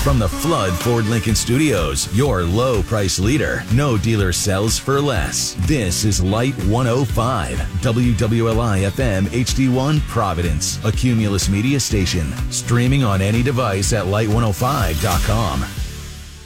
From the Flood Ford Lincoln Studios, your low price leader. No dealer sells for less. This is Light 105, WWLI FM HD1 Providence, a Cumulus media station. Streaming on any device at light105.com.